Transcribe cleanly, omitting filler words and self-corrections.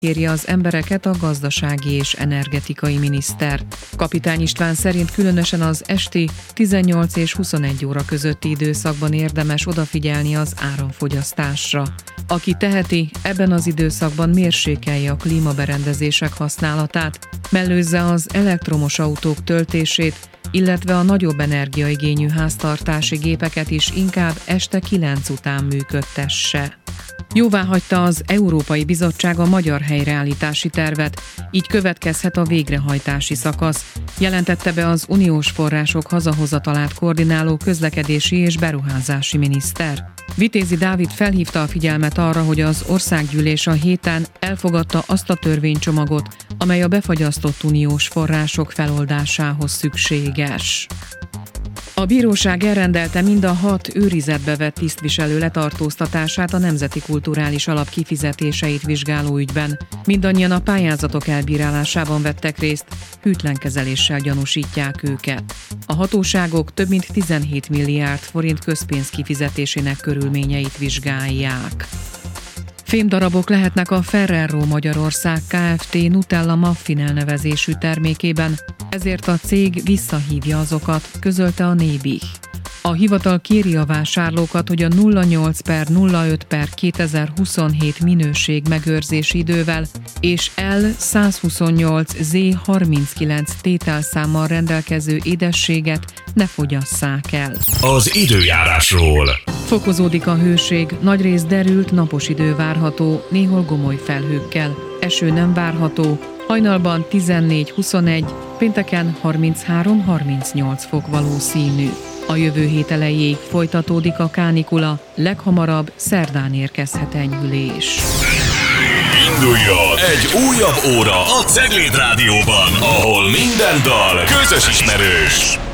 kéri az embereket a gazdasági és energetikai miniszter. Kapitány István szerint különösen az esti 18 és 21 óra közötti időszakban érdemes odafigyelni az áramfogyasztásra. Aki teheti, ebben az időszakban mérsékelje a klímaberendezések használatát, mellőzze az elektromos autók töltését, illetve a nagyobb energiaigényű háztartási gépeket is inkább este 9 után működtesse. Jóváhagyta az Európai Bizottság a magyar helyreállítási tervet, így következhet a végrehajtási szakasz, jelentette be az uniós források hazahozatalát koordináló közlekedési és beruházási miniszter. Vitézi Dávid felhívta a figyelmet arra, hogy az országgyűlés a héten elfogadta azt a törvénycsomagot, amely a befagyasztott uniós források feloldásához szükséges. A bíróság elrendelte mind a 6 őrizetbe vett tisztviselő letartóztatását a Nemzeti Kulturális Alap kifizetéseit vizsgáló ügyben. Mindannyian a pályázatok elbírálásában vettek részt, hűtlen kezeléssel gyanúsítják őket. A hatóságok több mint 17 milliárd forint közpénz kifizetésének körülményeit vizsgálják. Fémdarabok lehetnek a Ferrero Magyarország Kft. Nutella Muffin elnevezésű termékében, ezért a cég visszahívja azokat, közölte a Nébih. A hivatal kéri a vásárlókat, hogy a 08/05/2027 minőség megőrzési idővel és L128Z39 tételszámmal rendelkező édességet ne fogyasszák el. Az időjárásról. Fokozódik a hőség, nagyrészt derült, napos idő várható, néhol gomoly felhőkkel. Eső nem várható, hajnalban 14-21, pénteken 33-38 fok valószínű. A jövő hét elejéig folytatódik a kánikula, leghamarabb szerdán érkezhet enyhülés. Induljon egy újabb óra a Cegléd Rádióban, ahol minden dal közös ismerős.